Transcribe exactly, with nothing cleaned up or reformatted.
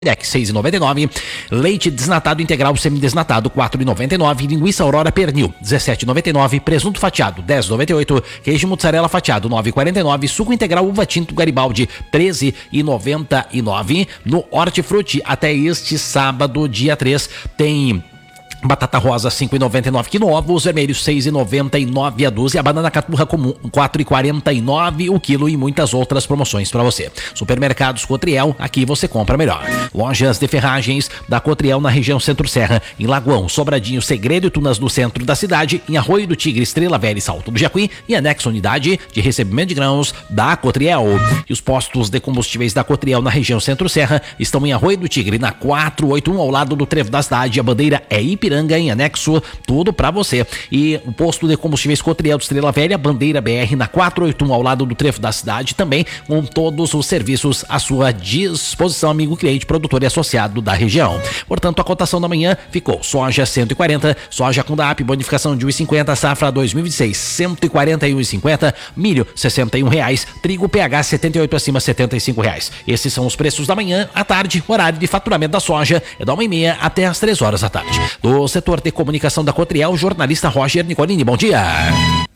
seis reais e noventa e nove centavos, leite desnatado integral semidesnatado quatro reais e noventa e nove centavos, linguiça Aurora pernil dezessete reais e noventa e nove centavos, presunto fatiado dez reais e noventa e oito centavos, queijo mussarela fatiado nove reais e quarenta e nove centavos, suco integral uva tinto Garibaldi treze reais e noventa e nove centavos. No Hortifruti até este sábado, dia três, tem batata rosa cinco reais e noventa e nove centavos, quinoa, os vermelhos seis reais e noventa e nove centavos a dúzia, a banana caturra comum quatro reais e quarenta e nove centavos o quilo e muitas outras promoções para você. Supermercados Cotriel, aqui você compra melhor. Lojas de ferragens da Cotriel na região Centro-Serra, em Lagoão, Sobradinho, Segredo e Tunas no centro da cidade, em Arroio do Tigre, Estrela Velha e Salto do Jacuí e anexo unidade de recebimento de grãos da Cotriel. E os postos de combustíveis da Cotriel na região Centro-Serra estão em Arroio do Tigre, na quatrocentos e oitenta e um, ao lado do Trevo da Cidade. A bandeira é Ipiranga, em anexo, tudo pra você. E o posto de combustíveis Cotriel de Estrela Velha, bandeira B R na quatrocentos e oitenta e um, ao lado do Trevo da Cidade, também com todos os serviços à sua disposição, amigo cliente, produtor e associado da região. Portanto, a cotação da manhã ficou: soja cento e quarenta, soja com D A P, bonificação de um real e cinquenta, safra dois mil e vinte e seis cento e quarenta e um reais e cinquenta, milho sessenta e um reais, trigo P H setenta e oito acima setenta e cinco reais. Esses são os preços da manhã. À tarde, horário de faturamento da soja é da uma e meia até as três horas da tarde. Do setor de comunicação da Cotriel, jornalista Roger Nicolini. Bom dia.